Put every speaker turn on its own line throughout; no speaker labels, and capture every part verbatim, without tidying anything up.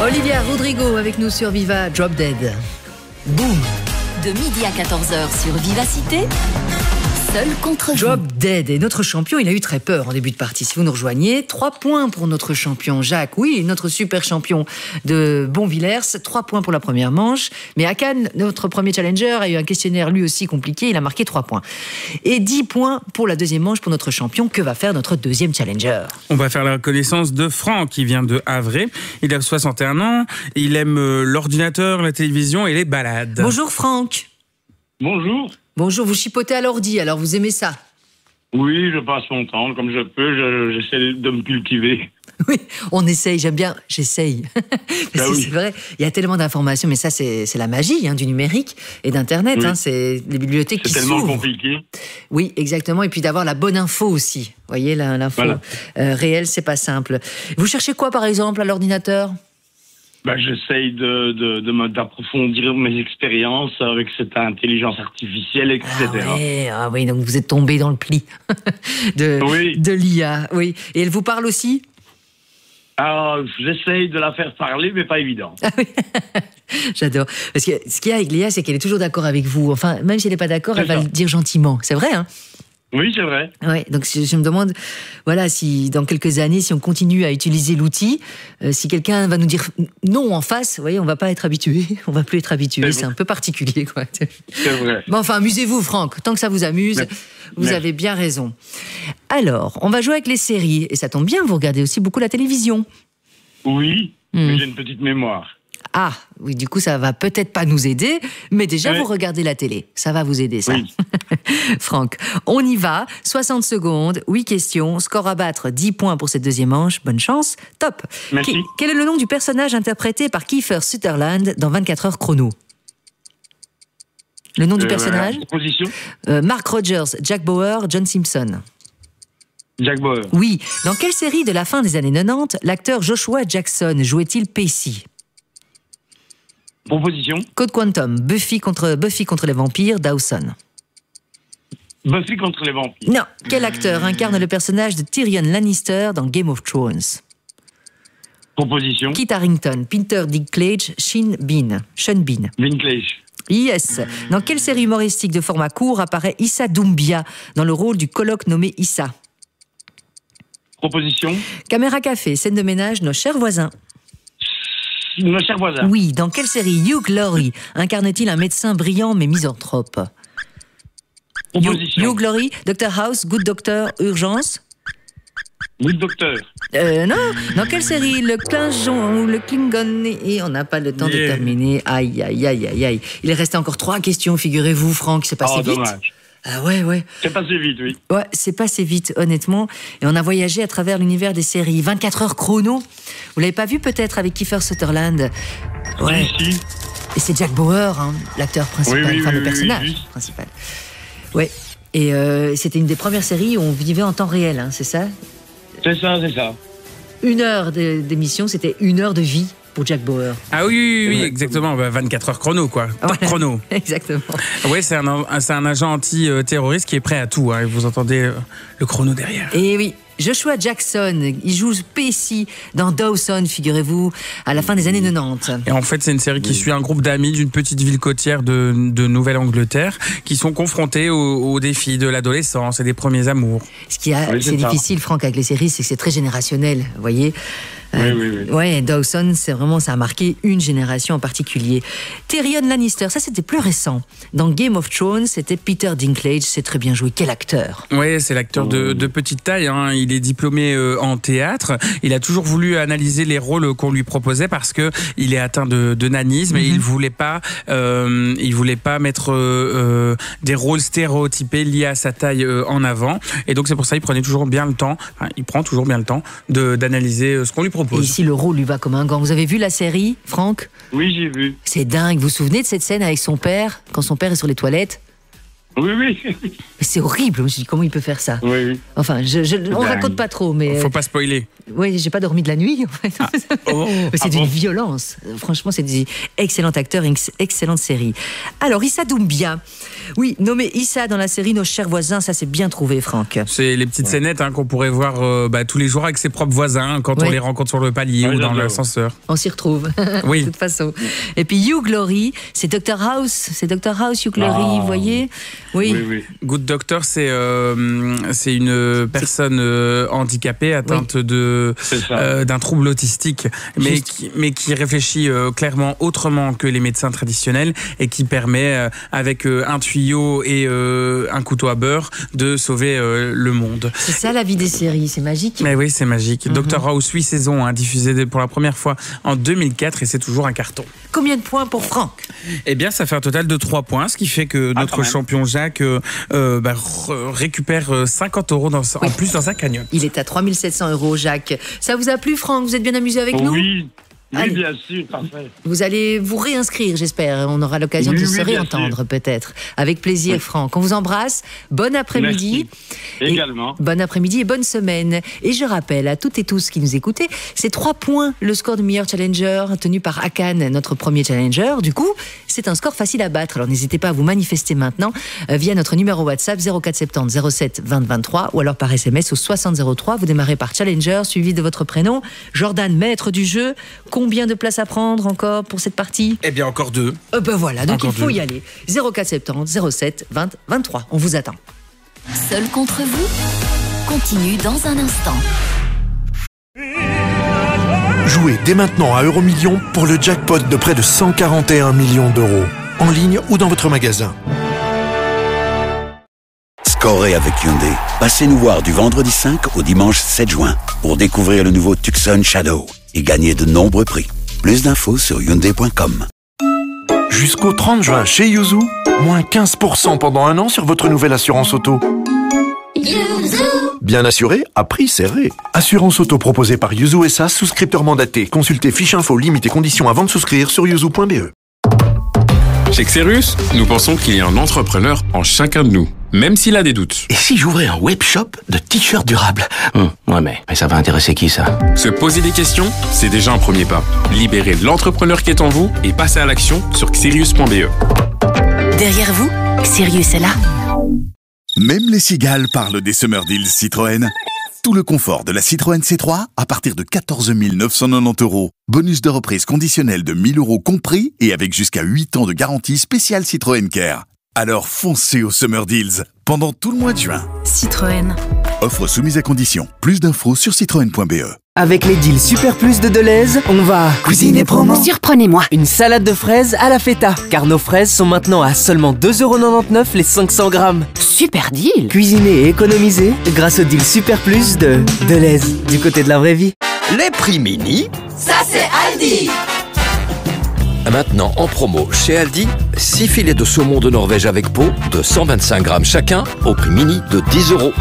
Olivia Rodrigo avec nous sur Viva, Drop Dead. Boum.
De midi à quatorze heures sur Vivacité, seul contre vous.
Drop Dead. Et notre champion, il a eu très peur en début de partie. Si vous nous rejoignez, trois points pour notre champion Jacques. Oui, notre super champion de Bonvillers. Trois points pour la première manche. Mais Hakan, notre premier challenger, a eu un questionnaire lui aussi compliqué. Il a marqué trois points. Et dix points pour la deuxième manche pour notre champion. Que va faire notre deuxième challenger?
On va faire la connaissance de Franck, qui vient de Havre. Il a soixante et un ans. Il aime l'ordinateur, la télévision et les balades.
Bonjour Franck.
Bonjour.
Bonjour, vous chipotez à l'ordi, alors vous aimez ça?
Oui, je passe mon temps comme je peux, je, j'essaie de me cultiver.
Oui, on essaye, j'aime bien, j'essaye. Parce que
oui.
c'est vrai, il y a tellement d'informations, mais ça, c'est, c'est la magie hein, du numérique et d'Internet.
Oui.
Hein, c'est les bibliothèques
C'est
qui
tellement
s'ouvrent.
compliqué.
Oui, exactement. Et puis d'avoir la bonne info aussi. Vous voyez, la- l'info
Voilà.
euh, réelle, c'est pas simple. Vous cherchez quoi, par exemple, à l'ordinateur?
Ben, j'essaye de, de, de me- d'approfondir mes expériences avec cette intelligence artificielle, et
Ah,
cetera.
ouais, ah oui, donc vous êtes tombé dans le pli de,
Oui.
de l'I A. Oui. Et elle vous parle aussi?
Alors, j'essaye de la faire parler, mais pas évident.
Ah oui, j'adore. Parce que ce qu'il y a avec Léa, c'est qu'elle est toujours d'accord avec vous. Enfin, même si elle n'est pas d'accord,
C'est
elle va
ça.
le dire gentiment. C'est vrai, hein?
Oui, c'est vrai.
Ouais. Donc je, je me demande, voilà, si dans quelques années, si on continue à utiliser l'outil, euh, si quelqu'un va nous dire non en face, vous voyez, on va pas être habitué. On va plus être habitué.
C'est
C'est
vrai.
un peu particulier, quoi.
C'est vrai.
Bon, enfin, amusez-vous, Franck. Tant que ça vous amuse,
Merci.
vous
Merci.
avez bien raison. Alors, on va jouer avec les séries. Et ça tombe bien, vous regardez aussi beaucoup la télévision.
Oui,
Hmm.
mais j'ai une petite mémoire.
Ah, oui, du coup, ça va peut-être pas nous aider, mais déjà,
Ouais.
vous regardez la télé. Ça va vous aider, ça.
Oui.
Franck, on y va. soixante secondes, huit questions, score à battre, dix points pour cette deuxième manche. Bonne chance. Top.
Merci.
Qui- quel est le nom du personnage interprété par Kiefer Sutherland dans vingt-quatre heures chrono? Le nom du
Euh,
personnage?
Proposition
Euh, Mark Rogers, Jack Bauer, John Simpson.
Jack Bauer.
Oui. Dans quelle série de la fin des années quatre-vingt-dix, l'acteur Joshua Jackson jouait-il Pacey?
Proposition
Code Quantum, Buffy contre, Buffy contre les vampires, Dawson.
Buffy contre les vampires.
Non. Quel acteur incarne le personnage de Tyrion Lannister dans Game of Thrones?
Proposition
Kit Harington, Peter Dinklage, Sean Bean. Sean Bean.
Vinklage.
Yes. Dans quelle série humoristique de format court apparaît Issa Doumbia dans le rôle du coloc nommé Issa?
Proposition
Caméra Café, scène de ménage, nos chers voisins.
Nos chers voisins.
Oui. Dans quelle série Hugh Laurie incarne-t-il un médecin brillant mais misanthrope? Hugh,
Proposition
Hugh Laurie, Doctor House, Good Doctor, Urgence.
Oui, docteur.
Euh, non. Dans quelle série le Klingon ou le Klingon et on n'a pas le temps de
Yeah.
terminer. Aïe, aïe, aïe, aïe, aïe. Il est resté encore trois questions, figurez-vous, Franck. C'est passé
Oh,
vite.
dommage.
Ah ouais, ouais.
C'est passé vite, oui.
Ouais, c'est passé vite, honnêtement. Et on a voyagé à travers l'univers des séries. vingt-quatre heures chrono. Vous l'avez pas vu peut-être avec Kiefer Sutherland? Ouais.
Ici.
Et c'est Jack Bauer, hein, l'acteur principal,
Oui, oui,
enfin
oui,
le
oui,
personnage
oui.
principal. Ouais. Et euh, c'était une des premières séries où on vivait en temps réel, hein, c'est ça?
C'est ça, c'est ça.
Une heure de- d'émission, c'était une heure de vie pour Jack Bauer.
Ah oui, oui, oui,
Ouais.
exactement. Bah, vingt-quatre heures chrono, quoi. Top
Voilà.
chrono.
Exactement.
Ouais, c'est un, c'est un agent anti-terroriste qui est prêt à tout. Hein. Vous entendez euh, le chrono derrière.
Et oui, Joshua Jackson, il joue Pacey dans Dawson, figurez-vous, à la fin des années quatre-vingt-dix.
Et en fait, c'est une série qui suit un groupe d'amis d'une petite ville côtière de, de Nouvelle-Angleterre qui sont confrontés aux, aux défis de l'adolescence et des premiers amours.
Ce qui a,
Oui,
c'est
c'est ça.
difficile, Franck, avec les séries, c'est que c'est très générationnel, vous voyez.
Oui, oui, oui.
Ouais, Dawson, c'est vraiment, ça a marqué une génération en particulier. Tyrion Lannister, ça c'était plus récent. Dans Game of Thrones, c'était Peter Dinklage, c'est très bien joué. Quel acteur!
Ouais, c'est l'acteur de, de petite taille. Hein. Il est diplômé euh, en théâtre. Il a toujours voulu analyser les rôles qu'on lui proposait parce que il est atteint de, de nanisme et il voulait pas, euh, il voulait pas mettre euh, euh, des rôles stéréotypés liés à sa taille euh, en avant. Et donc c'est pour ça qu'il prenait toujours bien le temps. Enfin, il prend toujours bien le temps de d'analyser euh, ce qu'on lui propose.
Et ici, le rôle lui va comme un gant. Vous avez vu la série, Franck?
Oui, j'ai vu.
C'est dingue. Vous vous souvenez de cette scène avec son père, quand son père est sur les toilettes?
Oui, oui.
Mais c'est horrible. Je me suis dit, comment il peut faire ça?
Oui, oui.
Enfin, je, je, on
dingue.
raconte pas trop, mais
Faut pas spoiler.
Oui, j'ai pas dormi de la nuit. En fait.
Ah. Oh.
Mais c'est
Ah
d'une
bon
violence. Franchement, c'est des excellents acteurs, ex- excellente série. Alors, Issa Doumbia. Oui, nommé Issa dans la série Nos chers voisins, ça c'est bien trouvé, Franck.
C'est les petites scénettes hein, qu'on pourrait voir euh, bah, tous les jours avec ses propres voisins quand
Ouais.
on les rencontre sur le palier
Ouais,
ou dans
j'adore.
l'ascenseur.
On s'y retrouve,
Oui.
de toute façon. Et puis Hugh Glory, c'est Doctor House, c'est Doctor House, Hugh Glory,
Ah.
vous voyez. Oui.
Oui, oui.
Good Doctor, c'est euh, c'est une personne euh, handicapée atteinte de
C'est ça.
euh, d'un trouble autistique, mais
Juste.
qui, mais qui réfléchit euh, clairement autrement que les médecins traditionnels et qui permet, euh, avec euh, un tuyau et euh, un couteau à beurre, de sauver euh, le monde.
C'est ça la vie des séries, c'est magique.
Mais oui, c'est magique.
Mhm.
Doctor House, huit saisons, hein, diffusé pour la première fois en deux mille quatre et c'est toujours un carton.
Combien de points pour Franck?
Eh bien, ça fait un total de trois points, ce qui fait que
Ah,
notre
quand même.
champion Jacques euh, euh, bah, re- récupère euh, cinquante euros dans, sa- en plus dans sa cagnotte.
Il est à trois mille sept cents euros, Jacques. Ça vous a plu, Franck? Vous êtes bien amusé avec nous?
Oui, oui,
Allez.
bien sûr, parfait.
Vous allez vous réinscrire, j'espère. On aura l'occasion
Oui,
de
oui,
se
bien
réentendre, peut-être. Avec plaisir, Franck. On vous embrasse. Bon après-midi. Et-
Également.
Bon après-midi et bonne semaine. Et je rappelle à toutes et tous qui nous écoutaient, c'est trois points le score du meilleur challenger tenu par Akan, notre premier challenger. Du coup, c'est un score facile à battre. Alors n'hésitez pas à vous manifester maintenant euh, via notre numéro WhatsApp zéro quatre soixante-dix zéro sept vingt vingt-trois ou alors par S M S au soixante zéro trois. Vous démarrez par challenger suivi de votre prénom. Jordan, maître du jeu. Combien de places à prendre encore pour cette partie?
Eh bien, encore deux.
Euh, ben voilà, donc
Encore
il faut
deux.
y aller. zéro quatre soixante-dix zéro sept vingt vingt-trois. On vous attend.
Seul contre vous continue dans un instant.
Jouez dès maintenant à Euromillions pour le jackpot de près de cent quarante et un millions d'euros. En ligne ou dans votre magasin.
Scorez avec Hyundai. Passez nous voir du vendredi cinq au dimanche sept juin pour découvrir le nouveau Tucson Shadow et gagner de nombreux prix. Plus d'infos sur hyundai point com.
Jusqu'au trente juin chez Yuzu, moins quinze pour cent pendant un an sur votre nouvelle assurance auto. Bien assuré, à prix serré. Assurance auto proposée par Yuzu S A, souscripteur mandaté. Consultez fiche info, limites et conditions avant de souscrire sur yuzu point b e.
Chez Xerus, nous pensons qu'il y a un entrepreneur en chacun de nous, même s'il a des doutes.
Et si j'ouvrais un webshop de t-shirts durables? Hum, Ouais, mais, mais ça va intéresser qui, ça?
Se poser des questions, c'est déjà un premier pas. Libérez l'entrepreneur qui est en vous et passez à l'action sur xerius point b e.
Derrière vous, Sirius est là.
Même les cigales parlent des Summer Deals Citroën. Tout le confort de la Citroën C trois à partir de quatorze mille neuf cent quatre-vingt-dix euros. Bonus de reprise conditionnel de mille euros compris et avec jusqu'à huit ans de garantie spéciale Citroën Care. Alors foncez aux Summer Deals pendant tout le mois de juin.
Citroën.
Offre soumise à condition. Plus d'infos sur citroën point b e.
Avec les deals Super Plus de Deleuze, on va cuisiner promo.
Surprenez-moi.
Une salade de fraises à la feta, car nos fraises sont maintenant à seulement deux euros quatre-vingt-dix-neuf les cinq cents grammes.
Super deal.
Cuisiner et économiser grâce au deal Super Plus de Deleuze, du côté de la vraie vie.
Les prix mini.
Ça, c'est Aldi.
Maintenant en promo chez Aldi, six filets de saumon de Norvège avec peau de cent vingt-cinq grammes chacun au prix mini de dix euros.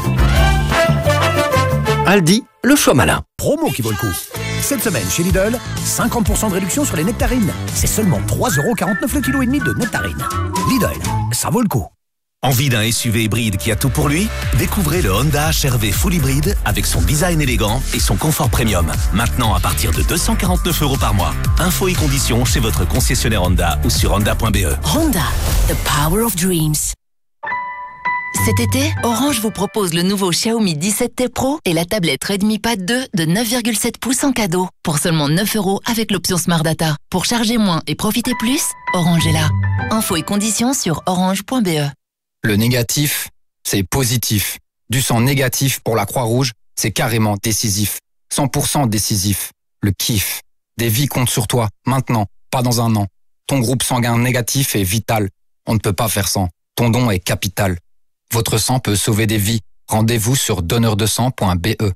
Aldi, le choix malin.
Promo qui vaut le coup. Cette semaine chez Lidl, cinquante pour cent de réduction sur les nectarines. C'est seulement trois euros quarante-neuf le kilo et demi de nectarines. Lidl, ça vaut le coup.
Envie d'un S U V hybride qui a tout pour lui? Découvrez le Honda H R V Full Hybride avec son design élégant et son confort premium. Maintenant à partir de deux cent quarante-neuf euros par mois. Infos et conditions chez votre concessionnaire Honda ou sur honda point b e.
Honda, the power of dreams. Cet été, Orange vous propose le nouveau Xiaomi dix-sept T Pro et la tablette Redmi Pad deux de neuf virgule sept pouces en cadeau pour seulement neuf euros avec l'option Smart Data. Pour charger moins et profiter plus, Orange est là. Infos et conditions sur orange point b e.
Le négatif, c'est positif. Du sang négatif pour la Croix-Rouge, c'est carrément décisif. cent pour cent décisif. Le kiff. Des vies comptent sur toi, maintenant, pas dans un an. Ton groupe sanguin négatif est vital. On ne peut pas faire sans. Ton don est capital. Votre sang peut sauver des vies. Rendez-vous sur donneur de sang point b e.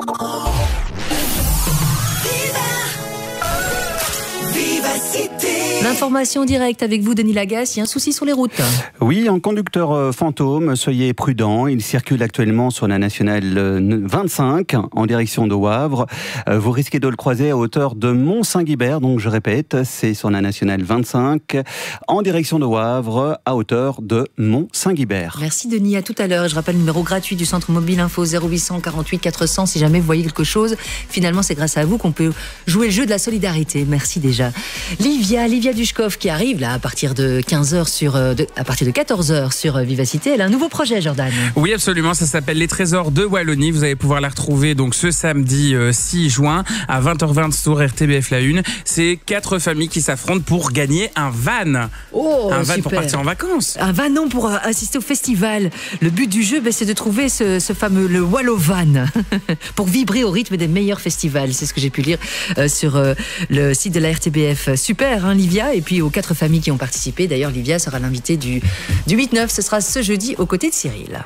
Vivacité.
L'information directe avec vous, Denis Lagasse. Il y a un souci sur les routes.
Oui, en conducteur euh, fantôme, soyez prudents. Il circule actuellement sur la nationale vingt-cinq en direction de Wavre. Euh, vous risquez de le croiser à hauteur de Mont-Saint-Guibert. Donc je répète, c'est sur la nationale vingt-cinq en direction de Wavre à hauteur de Mont-Saint-Guibert.
Merci Denis, à tout à l'heure. Je rappelle le numéro gratuit du centre mobile info zéro huit cent quarante-huit quatre cents si jamais vous voyez quelque chose. Finalement, c'est grâce à vous qu'on peut jouer le jeu de la solidarité. Merci déjà. Livia, Livia Dushkov qui arrive là à partir de quinze heures sur, de, à partir de quatorze heures sur Vivacité. Elle a un nouveau projet, Jordan.
Oui, absolument. Ça s'appelle Les Trésors de Wallonie. Vous allez pouvoir la retrouver donc ce samedi euh, six juin à vingt heures vingt sur R T B F La Une. C'est quatre familles qui s'affrontent pour gagner un van.
Oh,
un van
super.
pour partir en vacances.
Un van, non, pour assister au festival. Le but du jeu, ben, c'est de trouver ce, ce fameux le Wallo Van pour vibrer au rythme des meilleurs festivals. C'est ce que j'ai pu lire euh, sur euh, le site de la R T B F. Super, hein, Livia. Et puis aux quatre familles qui ont participé. D'ailleurs, Livia sera l'invitée du, du huit neuf. Ce sera ce jeudi aux côtés de Cyril.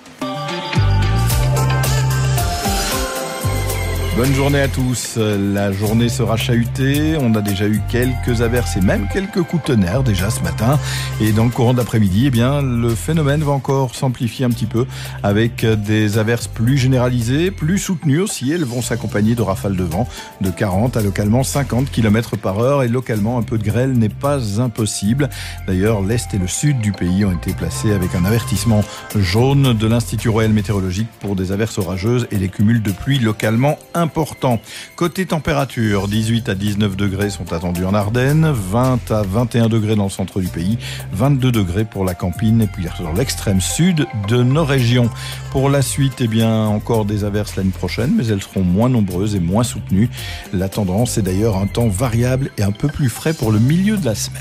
Bonne journée à tous. La journée sera chahutée. On a déjà eu quelques averses et même quelques coups de tonnerre déjà ce matin. Et dans le courant d'après-midi, eh bien, le phénomène va encore s'amplifier un petit peu avec des averses plus généralisées, plus soutenues aussi. Elles vont s'accompagner de rafales de vent de quarante à localement cinquante kilomètres par heure. Et localement, un peu de grêle n'est pas impossible. D'ailleurs, l'Est et le Sud du pays ont été placés avec un avertissement jaune de l'Institut Royal Météorologique pour des averses orageuses et des cumuls de pluie localement importants. Important. Côté température, dix-huit à dix-neuf degrés sont attendus en Ardennes, vingt à vingt et un degrés dans le centre du pays, vingt-deux degrés pour la Campine et puis sur l'extrême sud de nos régions. Pour la suite, eh bien, encore des averses l'année prochaine, mais elles seront moins nombreuses et moins soutenues. La tendance est d'ailleurs un temps variable et un peu plus frais pour le milieu de la semaine.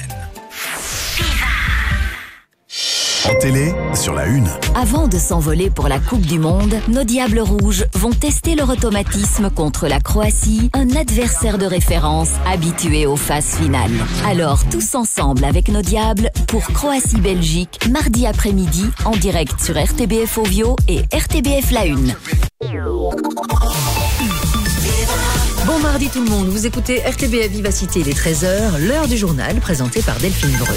En télé, sur la une.
Avant de s'envoler pour la Coupe du Monde, nos Diables Rouges vont tester leur automatisme contre la Croatie, un adversaire de référence habitué aux phases finales. Alors, tous ensemble avec nos Diables pour Croatie-Belgique, mardi après-midi, en direct sur R T B F Ovio et R T B F La Une.
Bon mardi tout le monde, vous écoutez R T B F Vivacité, il est treize heures, l'heure du journal présenté par Delphine Breu.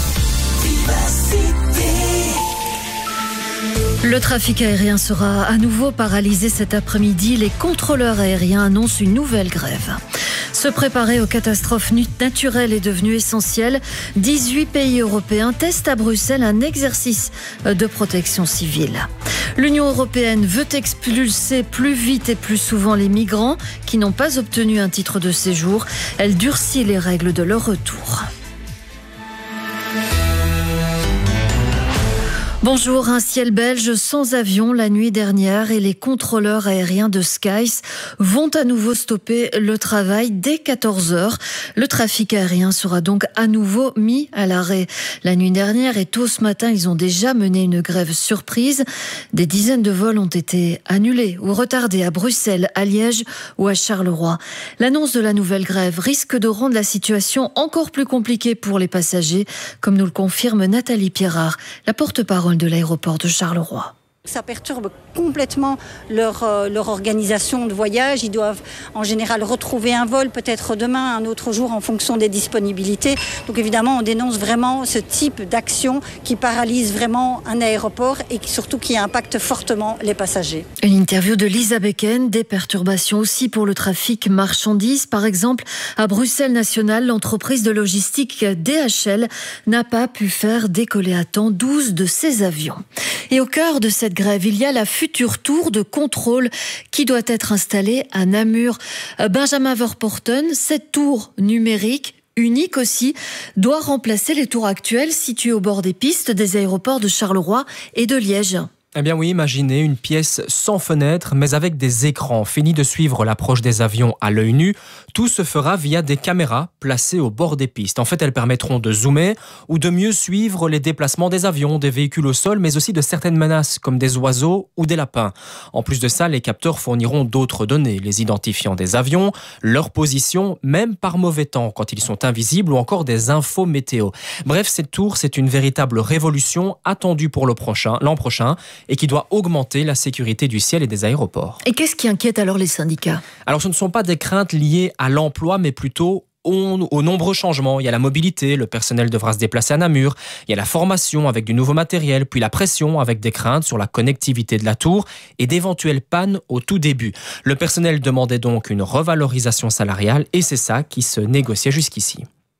Le trafic aérien sera à nouveau paralysé cet après-midi. Les contrôleurs aériens annoncent une nouvelle grève. Se préparer aux catastrophes naturelles est devenu essentiel. dix-huit pays européens testent à Bruxelles un exercice de protection civile. L'Union européenne veut expulser plus vite et plus souvent les migrants qui n'ont pas obtenu un titre de séjour. Elle durcit les règles de leur retour. Bonjour, un ciel belge sans avion la nuit dernière et les contrôleurs aériens de Skies vont à nouveau stopper le travail dès quatorze heures. Le trafic aérien sera donc à nouveau mis à l'arrêt. La nuit dernière et tôt ce matin, ils ont déjà mené une grève surprise. Des dizaines de vols ont été annulés ou retardés à Bruxelles, à Liège ou à Charleroi. L'annonce de la nouvelle grève risque de rendre la situation encore plus compliquée pour les passagers, comme nous le confirme Nathalie Pierrard, la porte-parole de l'aéroport de Charleroi.
Ça perturbe complètement leur, euh, leur organisation de voyage. Ils doivent en général retrouver un vol, peut-être demain, un autre jour en fonction des disponibilités. Donc évidemment, on dénonce vraiment ce type d'action qui paralyse vraiment un aéroport et qui, surtout qui impacte fortement les passagers.
Une interview de Lisa Becken, des perturbations aussi pour le trafic marchandises. Par exemple, à Bruxelles National, l'entreprise de logistique D H L n'a pas pu faire décoller à temps douze de ses avions. Et au cœur de cette grève, il y a la future tour de contrôle qui doit être installée à Namur. Benjamin Verpoorten, cette tour numérique, unique aussi, doit remplacer les tours actuelles situées au bord des pistes des aéroports de Charleroi et de Liège.
Eh bien oui, imaginez une pièce sans fenêtre, mais avec des écrans. Fini de suivre l'approche des avions à l'œil nu. Tout se fera via des caméras placées au bord des pistes. En fait, elles permettront de zoomer ou de mieux suivre les déplacements des avions, des véhicules au sol, mais aussi de certaines menaces comme des oiseaux ou des lapins. En plus de ça, les capteurs fourniront d'autres données, les identifiants des avions, leur position, même par mauvais temps quand ils sont invisibles ou encore des infos météo. Bref, cette tour, c'est une véritable révolution attendue pour le prochain, l'an prochain, et qui doit augmenter la sécurité du ciel et des aéroports.
Et qu'est-ce qui inquiète alors les syndicats ?
Alors ce ne sont pas des craintes liées à l'emploi, mais plutôt aux, aux nombreux changements. Il y a la mobilité, le personnel devra se déplacer à Namur. Il y a la formation avec du nouveau matériel, puis la pression avec des craintes sur la connectivité de la tour et d'éventuelles pannes au tout début. Le personnel demandait donc une revalorisation salariale et c'est ça qui se négociait jusqu'ici.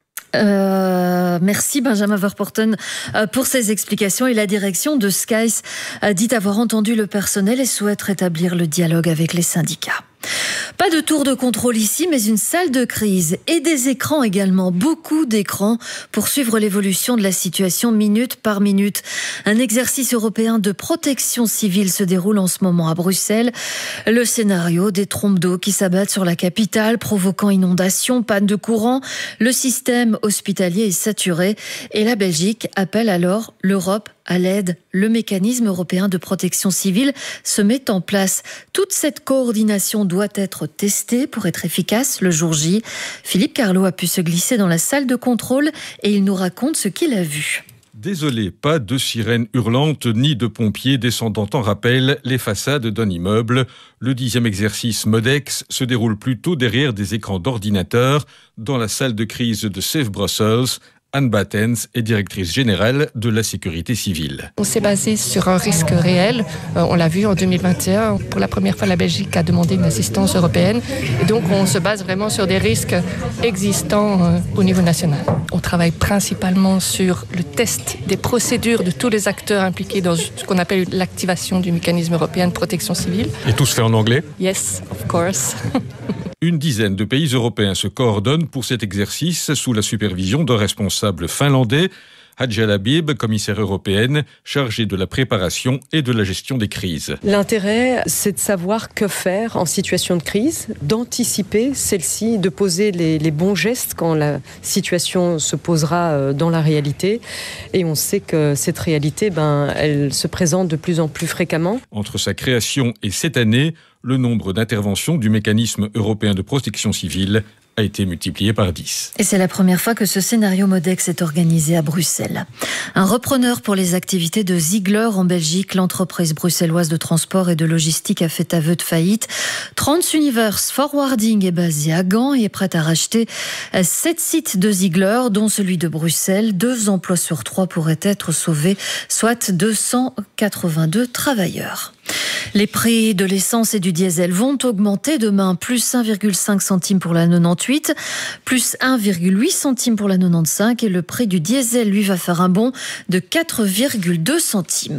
Euh, merci Benjamin Verpoorten euh, pour ces explications. Et la direction de Skys a dit avoir entendu le personnel et souhaite rétablir le dialogue avec les syndicats. Pas de tour de contrôle ici, mais une salle de crise et des écrans également, beaucoup d'écrans pour suivre l'évolution de la situation minute par minute. Un exercice européen de protection civile se déroule en ce moment à Bruxelles. Le scénario, des trompes d'eau qui s'abattent sur la capitale, provoquant inondations, panne de courant. Le système hospitalier est saturé et la Belgique appelle alors l'Europe à l'aide. Le mécanisme européen de protection civile se met en place. Toute cette coordination doit être testée pour être efficace le jour J. Philippe Carlo a pu se glisser dans la salle de contrôle et il nous raconte ce qu'il a vu.
Désolé, pas de sirène hurlante ni de pompiers descendant en rappel les façades d'un immeuble. Le dixième exercice Modex se déroule plutôt derrière des écrans d'ordinateur dans la salle de crise de Safe Brussels. Anne Battens est directrice générale de la sécurité civile.
On s'est basé sur un risque réel. Euh, on l'a vu en deux mille vingt et un. Pour la première fois, la Belgique a demandé une assistance européenne. Et donc, on se base vraiment sur des risques existants euh, au niveau national. On travaille principalement sur le test des procédures de tous les acteurs impliqués dans ce qu'on appelle l'activation du mécanisme européen de protection civile.
Et tout se fait en anglais ?
Yes, of course.
Une dizaine de pays européens se coordonnent pour cet exercice sous la supervision d'un responsable finlandais, Hadja Labib, commissaire européenne, chargée de la préparation et de la gestion des crises.
L'intérêt, c'est de savoir que faire en situation de crise, d'anticiper celle-ci, de poser les, les bons gestes quand la situation se posera dans la réalité. Et on sait que cette réalité, ben, elle se présente de plus en plus fréquemment.
Entre sa création et cette année, le nombre d'interventions du mécanisme européen de protection civile a été multiplié par dix.
Et c'est la première fois que ce scénario Modex est organisé à Bruxelles. Un repreneur pour les activités de Ziegler en Belgique, l'entreprise bruxelloise de transport et de logistique a fait aveu de faillite. Transuniverse Forwarding est basée à Gand et est prête à racheter sept sites de Ziegler, dont celui de Bruxelles. Deux emplois sur trois pourraient être sauvés, soit deux cent quatre-vingt-deux travailleurs. Les prix de l'essence et du diesel vont augmenter demain, plus un virgule cinq centime pour la quatre-vingt-dix-huit, plus un virgule huit centime pour la quatre-vingt-quinze et le prix du diesel, lui, va faire un bond de quatre virgule deux centimes.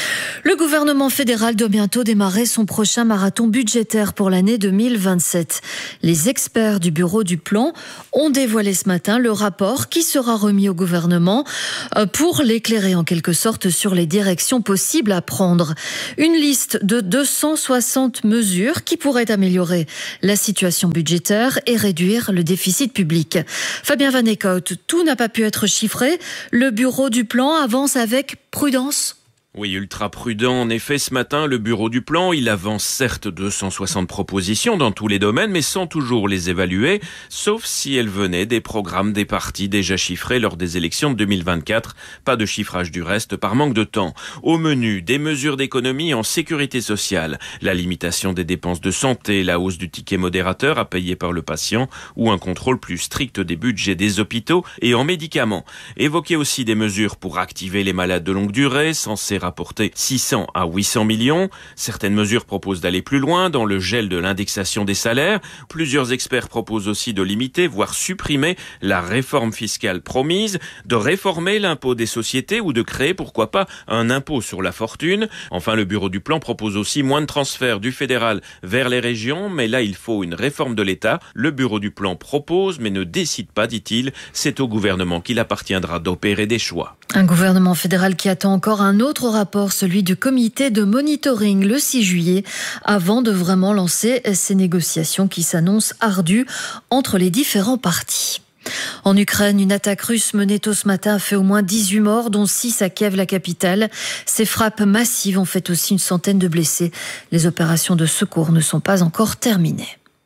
Le gouvernement fédéral doit bientôt démarrer son prochain marathon budgétaire pour l'année deux mille vingt-sept. Les experts du bureau du plan ont dévoilé ce matin le rapport qui sera remis au gouvernement pour l'éclairer en quelque sorte sur les directions possibles à prendre. Une liste de deux cent soixante mesures qui pourraient améliorer la situation budgétaire et réduire le déficit public. Fabien Van Eekhout, tout n'a pas pu être chiffré. Le bureau du plan avance avec prudence.
Oui, ultra prudent. En effet, ce matin, le bureau du plan, il avance certes deux cent soixante propositions dans tous les domaines, mais sans toujours les évaluer, sauf si elles venaient des programmes des partis déjà chiffrés lors des élections de deux mille vingt-quatre. Pas de chiffrage du reste par manque de temps. Au menu, des mesures d'économie en sécurité sociale, la limitation des dépenses de santé, la hausse du ticket modérateur à payer par le patient ou un contrôle plus strict des budgets des hôpitaux et en médicaments. Évoquer aussi des mesures pour activer les malades de longue durée, censés rapporter six cents à huit cents millions. Certaines mesures proposent d'aller plus loin dans le gel de l'indexation des salaires. Plusieurs experts proposent aussi de limiter, voire supprimer la réforme fiscale promise, de réformer l'impôt des sociétés ou de créer, pourquoi pas, un impôt sur la fortune. Enfin, le bureau du plan propose aussi moins de transferts du fédéral vers les régions, mais là, il faut une réforme de l'État. Le bureau du plan propose, mais ne décide pas, dit-il. C'est au gouvernement qu'il appartiendra d'opérer des choix.
Un gouvernement fédéral qui attend encore un autre rapport, celui du comité de monitoring le six juillet, avant de vraiment lancer ces négociations qui s'annoncent ardues entre les différents partis. En Ukraine, une attaque russe menée tôt ce matin a fait au moins dix-huit morts, dont six à Kiev, la capitale. Ces frappes massives ont fait aussi une centaine de blessés. Les opérations de secours ne sont pas encore terminées.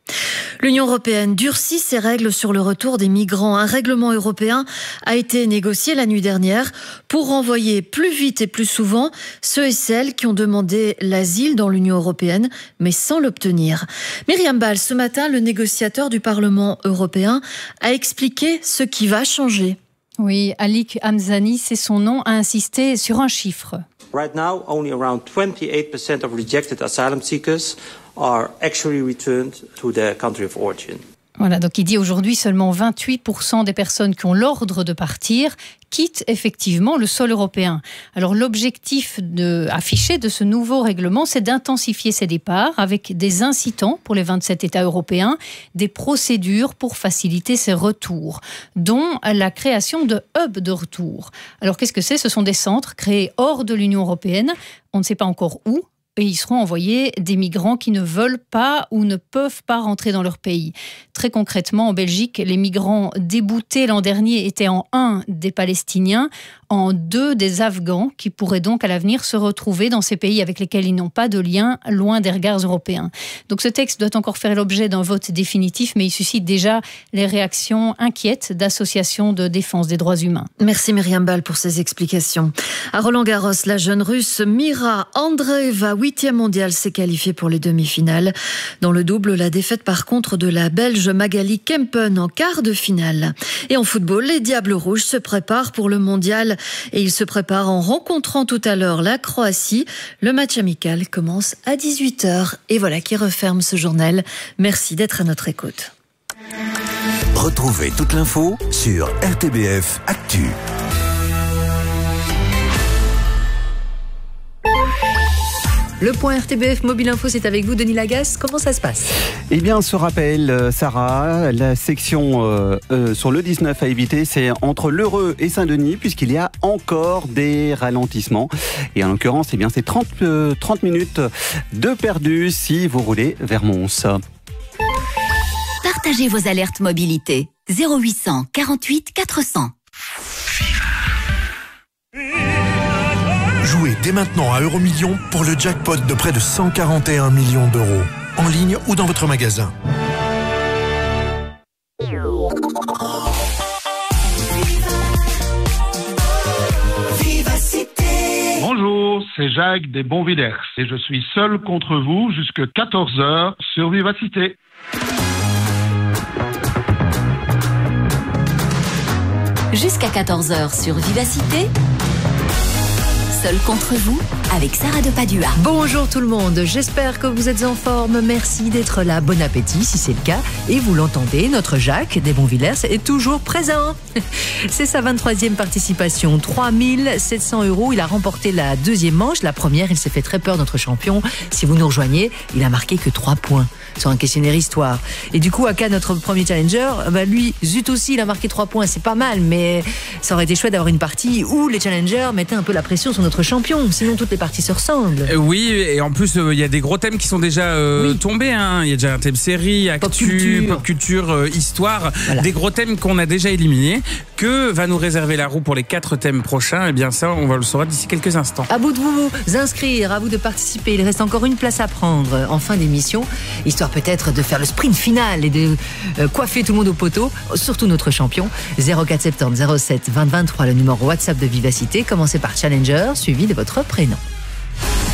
L'Union européenne durcit ses règles sur le retour des migrants. Un règlement européen a été négocié la nuit dernière pour renvoyer plus vite et plus souvent ceux et celles qui ont demandé l'asile dans l'Union européenne, mais sans l'obtenir. Myriam Ball, ce matin, le négociateur du Parlement européen a expliqué ce qui va changer.
Oui, Alik Hamzani, c'est son nom, a insisté sur un chiffre.
Right now, only around twenty-eight percent of rejected asylum seekers are actually returned to their country of origin.
Voilà, donc il dit aujourd'hui seulement vingt-huit pour cent des personnes qui ont l'ordre de partir quittent effectivement le sol européen. Alors l'objectif de, affiché de ce nouveau règlement, c'est d'intensifier ces départs avec des incitants pour les vingt-sept États européens, des procédures pour faciliter ces retours, dont la création de hubs de retour. Alors qu'est-ce que c'est ? Ce sont des centres créés hors de l'Union européenne, on ne sait pas encore où, et ils seront envoyés des migrants qui ne veulent pas ou ne peuvent pas rentrer dans leur pays. Très concrètement, en Belgique, les migrants déboutés l'an dernier étaient en un des Palestiniens, en deux des Afghans, qui pourraient donc à l'avenir se retrouver dans ces pays avec lesquels ils n'ont pas de lien, loin des regards européens. Donc ce texte doit encore faire l'objet d'un vote définitif, mais il suscite déjà les réactions inquiètes d'associations de défense des droits humains.
Merci Myriam Ball pour ces explications. À Roland-Garros, la jeune Russe Mira Andreeva, huitième mondiale, s'est qualifiée pour les demi-finales. Dans le double, la défaite par contre de la Belge Magali Kempen en quart de finale. Et en football, les Diables Rouges se préparent pour le mondial et ils se préparent en rencontrant tout à l'heure la Croatie. Le match amical commence à dix-huit heures. Et voilà qui referme ce journal. Merci d'être à notre écoute.
Retrouvez toute l'info sur R T B F Actu.
Le point R T B F Mobile Info, c'est avec vous, Denis Lagasse. Comment ça se passe ?
Eh bien, ce rappel, Sarah, la section euh, euh, sur le dix-neuf à éviter, c'est entre l'Heureux et Saint-Denis, puisqu'il y a encore des ralentissements. Et en l'occurrence, eh bien, c'est trente, euh, trente minutes de perdu si vous roulez vers Mons.
Partagez vos alertes mobilité. zéro huit cent quarante-huit quatre cents.
Jouez dès maintenant à Euromillions pour le jackpot de près de cent quarante et un millions d'euros. En ligne ou dans votre magasin.
Bonjour, c'est Jacques des Bonvillers et je suis seul contre vous jusqu'à quatorze heures sur Vivacité.
Jusqu'à quatorze heures sur Vivacité. Seul contre vous, avec Sarah de Padua.
Bonjour tout le monde, j'espère que vous êtes en forme. Merci d'être là. Bon appétit si c'est le cas. Et vous l'entendez, notre Jacques des Bonvillers est toujours présent. C'est sa vingt-troisième participation, trois mille sept cents euros. Il a remporté la deuxième manche. La première, il s'est fait très peur, notre champion. Si vous nous rejoignez, il a marqué que trois points sur un questionnaire histoire. Et du coup, Aka, notre premier challenger, bah lui, zut aussi, il a marqué trois points. C'est pas mal, mais ça aurait été chouette d'avoir une partie où les challengers mettaient un peu la pression sur notre champion. Sinon, toutes les parties se ressemblent.
Euh, oui, et en plus, il euh, y a des gros thèmes qui sont déjà euh, oui. tombés. Il hein. y a déjà un thème série, actu, pop culture, pop culture euh, histoire. Voilà. Des gros thèmes qu'on a déjà éliminés. Que va nous réserver la roue pour les quatre thèmes prochains ? Eh bien, ça, on va le savoir d'ici quelques instants.
À vous de vous inscrire, à vous de participer. Il reste encore une place à prendre en fin d'émission, histoire peut-être de faire le sprint final et de euh, coiffer tout le monde au poteau, surtout notre champion. zéro quatre soixante-dix zéro sept vingt vingt-trois, le numéro WhatsApp de Vivacité. Commencez par Challenger, suivi de votre prénom.